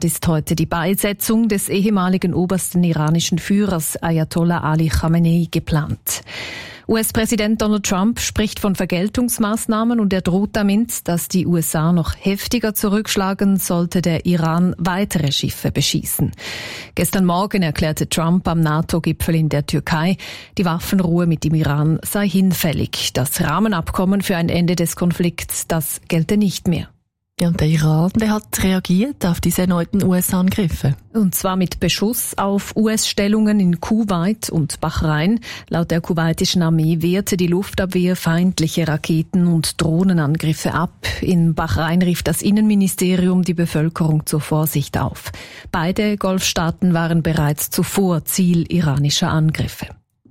ist heute die Beisetzung des ehemaligen obersten iranischen Führers Ayatollah Ali Khamenei geplant. US-Präsident Donald Trump spricht von Vergeltungsmaßnahmen und er droht damit, dass die USA noch heftiger zurückschlagen, sollte der Iran weitere Schiffe beschießen. Gestern Morgen erklärte Trump am NATO-Gipfel in der Türkei, die Waffenruhe mit dem Iran sei hinfällig. Das Rahmenabkommen für ein Ende des Konflikts, das gelte nicht mehr. Ja, und der Iran, der hat reagiert auf diese erneuten US-Angriffe. Und zwar mit Beschuss auf US-Stellungen in Kuwait und Bahrain. Laut der kuwaitischen Armee wehrte die Luftabwehr feindliche Raketen- und Drohnenangriffe ab. In Bahrain rief das Innenministerium die Bevölkerung zur Vorsicht auf. Beide Golfstaaten waren bereits zuvor Ziel iranischer Angriffe.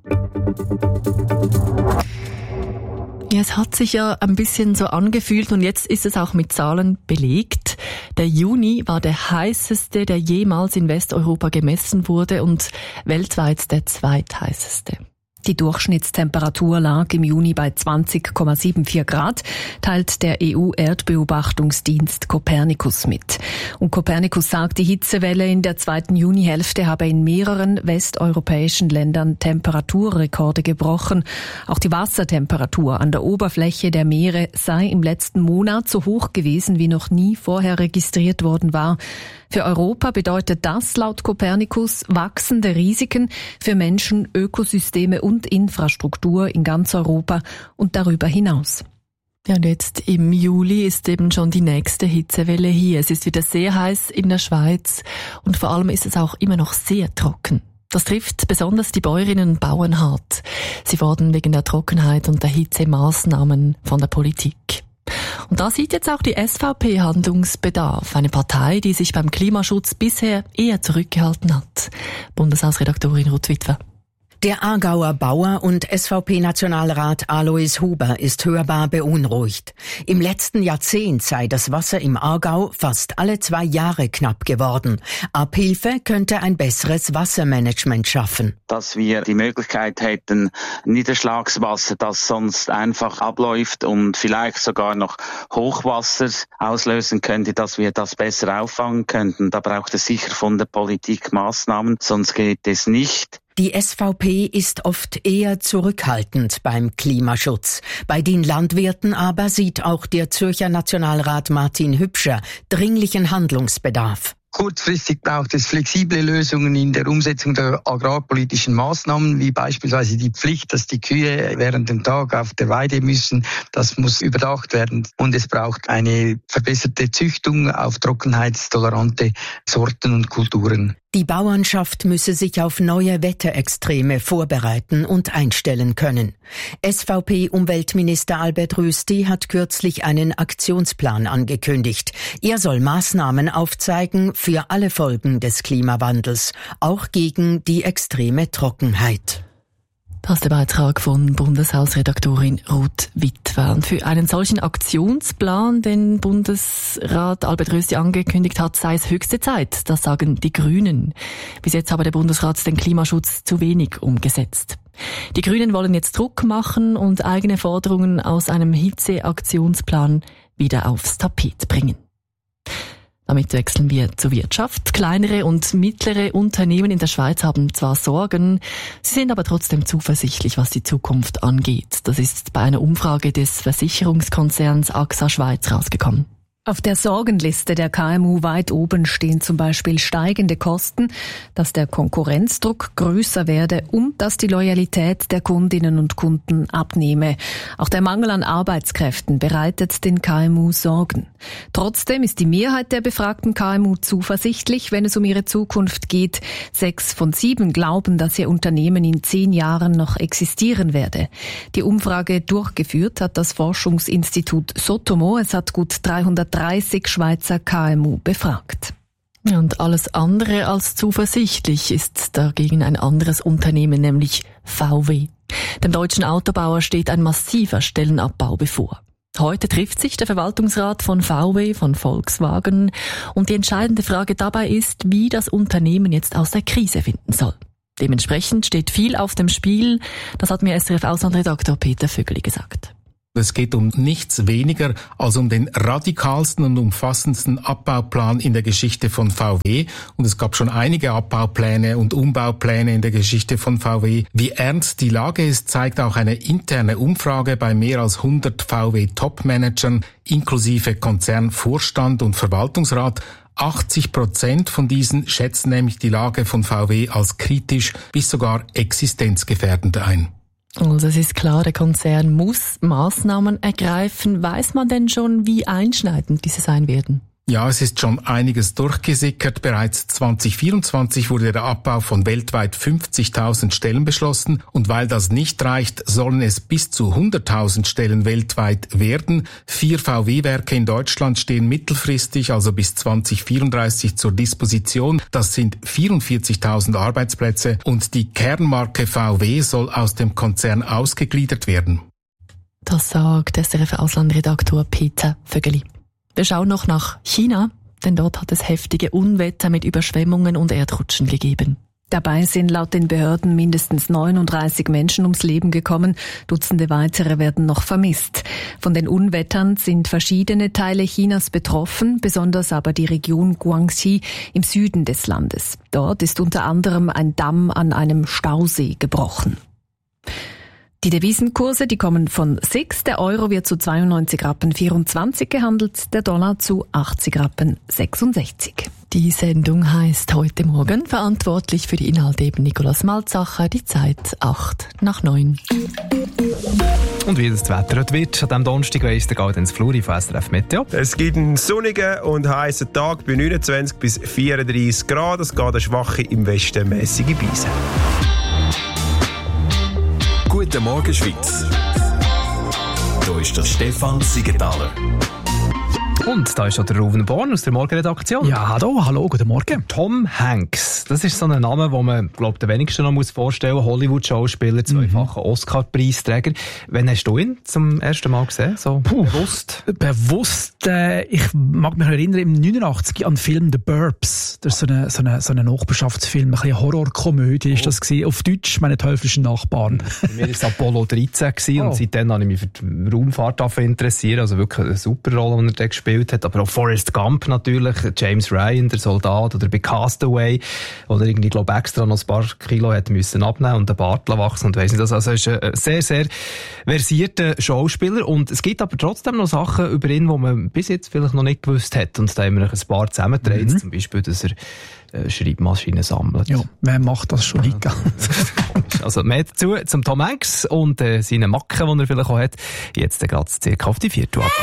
Ja, es hat sich ja ein bisschen so angefühlt und jetzt ist es auch mit Zahlen belegt. Der Juni war der heißeste, der jemals in Westeuropa gemessen wurde und weltweit der zweitheißeste. Die Durchschnittstemperatur lag im Juni bei 20,74 Grad, teilt der EU-Erdbeobachtungsdienst Copernicus mit. Und Copernicus sagt, die Hitzewelle in der zweiten Junihälfte habe in mehreren westeuropäischen Ländern Temperaturrekorde gebrochen. Auch die Wassertemperatur an der Oberfläche der Meere sei im letzten Monat so hoch gewesen, wie noch nie vorher registriert worden war. Für Europa bedeutet das laut Copernicus wachsende Risiken für Menschen, Ökosysteme und Infrastruktur in ganz Europa und darüber hinaus. Ja, und jetzt im Juli ist eben schon die nächste Hitzewelle hier. Es ist wieder sehr heiß in der Schweiz und vor allem ist es auch immer noch sehr trocken. Das trifft besonders die Bäuerinnen und Bauern hart. Sie fordern wegen der Trockenheit und der Hitze Maßnahmen von der Politik. Und da sieht jetzt auch die SVP Handlungsbedarf. Eine Partei, die sich beim Klimaschutz bisher eher zurückgehalten hat. Bundeshausredaktorin Ruth Witwer. Der Aargauer Bauer und SVP-Nationalrat Alois Huber ist hörbar beunruhigt. Im letzten Jahrzehnt sei das Wasser im Aargau fast alle 2 Jahre knapp geworden. Abhilfe könnte ein besseres Wassermanagement schaffen. Dass wir die Möglichkeit hätten, Niederschlagswasser, das sonst einfach abläuft und vielleicht sogar noch Hochwasser auslösen könnte, dass wir das besser auffangen könnten. Da braucht es sicher von der Politik Maßnahmen, sonst geht es nicht. Die SVP ist oft eher zurückhaltend beim Klimaschutz. Bei den Landwirten aber sieht auch der Zürcher Nationalrat Martin Hübscher dringlichen Handlungsbedarf. Kurzfristig braucht es flexible Lösungen in der Umsetzung der agrarpolitischen Maßnahmen, wie beispielsweise die Pflicht, dass die Kühe während dem Tag auf der Weide müssen. Das muss überdacht werden. Und es braucht eine verbesserte Züchtung auf trockenheitstolerante Sorten und Kulturen. Die Bauernschaft müsse sich auf neue Wetterextreme vorbereiten und einstellen können. SVP-Umweltminister Albert Rösti hat kürzlich einen Aktionsplan angekündigt. Er soll Maßnahmen aufzeigen für alle Folgen des Klimawandels, auch gegen die extreme Trockenheit. Das ist der Beitrag von Bundeshausredaktorin Ruth Witwer. Und für einen solchen Aktionsplan, den Bundesrat Albert Rösti angekündigt hat, sei es höchste Zeit. Das sagen die Grünen. Bis jetzt habe der Bundesrat den Klimaschutz zu wenig umgesetzt. Die Grünen wollen jetzt Druck machen und eigene Forderungen aus einem Hitzeaktionsplan wieder aufs Tapet bringen. Damit wechseln wir zur Wirtschaft. Kleinere und mittlere Unternehmen in der Schweiz haben zwar Sorgen, sie sind aber trotzdem zuversichtlich, was die Zukunft angeht. Das ist bei einer Umfrage des Versicherungskonzerns AXA Schweiz rausgekommen. Auf der Sorgenliste der KMU weit oben stehen zum Beispiel steigende Kosten, dass der Konkurrenzdruck größer werde und dass die Loyalität der Kundinnen und Kunden abnehme. Auch der Mangel an Arbeitskräften bereitet den KMU Sorgen. Trotzdem ist die Mehrheit der befragten KMU zuversichtlich, wenn es um ihre Zukunft geht. 6 von 7 glauben, dass ihr Unternehmen in 10 Jahren noch existieren werde. Die Umfrage durchgeführt hat das Forschungsinstitut Sotomo. Es hat gut 330 Schweizer KMU befragt. Und alles andere als zuversichtlich ist dagegen ein anderes Unternehmen, nämlich VW. Dem deutschen Autobauer steht ein massiver Stellenabbau bevor. Heute trifft sich der Verwaltungsrat von VW, von Volkswagen, und die entscheidende Frage dabei ist, wie das Unternehmen jetzt aus der Krise finden soll. Dementsprechend steht viel auf dem Spiel, das hat mir SRF-Auslandredaktor Peter Vögeli gesagt. Es geht um nichts weniger als um den radikalsten und umfassendsten Abbauplan in der Geschichte von VW. Und es gab schon einige Abbaupläne und Umbaupläne in der Geschichte von VW. Wie ernst die Lage ist, zeigt auch eine interne Umfrage bei mehr als 100 VW-Top-Managern inklusive Konzernvorstand und Verwaltungsrat. 80% von diesen schätzen nämlich die Lage von VW als kritisch bis sogar existenzgefährdend ein. Also es ist klar, der Konzern muss Maßnahmen ergreifen. Weiß man denn schon, wie einschneidend diese sein werden? Ja, es ist schon einiges durchgesickert. Bereits 2024 wurde der Abbau von weltweit 50.000 Stellen beschlossen. Und weil das nicht reicht, sollen es bis zu 100.000 Stellen weltweit werden. 4 VW-Werke in Deutschland stehen mittelfristig, also bis 2034, zur Disposition. Das sind 44.000 Arbeitsplätze. Und die Kernmarke VW soll aus dem Konzern ausgegliedert werden. Das sagt SRF-Auslandredaktor Peter Vögeli. Wir schauen noch nach China, denn dort hat es heftige Unwetter mit Überschwemmungen und Erdrutschen gegeben. Dabei sind laut den Behörden mindestens 39 Menschen ums Leben gekommen. Dutzende weitere werden noch vermisst. Von den Unwettern sind verschiedene Teile Chinas betroffen, besonders aber die Region Guangxi im Süden des Landes. Dort ist unter anderem ein Damm an einem Stausee gebrochen. Die Devisenkurse, die kommen von 6. Der Euro wird zu 92,24 Rappen gehandelt, der Dollar zu 80,66 Rappen. Die Sendung heisst heute Morgen. Verantwortlich für die Inhalte eben Nikolaus Malzacher. Die Zeit 8:09. Und wie das Wetter heute wird, an diesem Donnerstag weiss der Gaudenz Fluri von SRF Meteo. Es gibt einen sonnigen und heißen Tag bei 29 bis 34 Grad. Es geht eine schwache, im Westen mäßige Brise. Guten Morgen, Schweiz. Hier ist der Stefan Siegenthaler. Und da ist auch der Ruven Born aus der Morgenredaktion. Ja, hallo, guten Morgen. Tom Hanks, das ist so ein Name, den man, glaube ich, den wenigsten noch vorstellen muss. Hollywood-Schauspieler, zweifacher Oscar-Preisträger. Wann hast du ihn zum ersten Mal gesehen? So bewusst? Ich mag mich erinnern, im 89 an den Film The Burbs. Das ist so eine Nachbarschaftsfilm, ein bisschen Horrorkomödie ist das gewesen. Auf Deutsch, meine teuflischen Nachbarn. Bei mir war es Apollo 13 gewesen, und seitdem habe ich mich für die Raumfahrt interessiert. Also wirklich eine super Rolle, die er da gespielt hat. Aber auch Forrest Gump natürlich, James Ryan, der Soldat, oder bei Castaway, wo er irgendwie, glaube ich, extra noch ein paar Kilo hat müssen abnehmen und den Bart wachsen und weiss nicht. Also er ist ein sehr, sehr versierter Schauspieler, und es gibt aber trotzdem noch Sachen über ihn, die man bis jetzt vielleicht noch nicht gewusst hat, und da haben wir ein paar zusammengetragen, zum Beispiel, dass er Schreibmaschinen sammelt. Ja, wer macht das schon nicht ganz? Also mehr dazu zum Tom Hanks und seinen Macken, die er vielleicht auch hat. Jetzt gerade circa auf die 4 Uhr ab.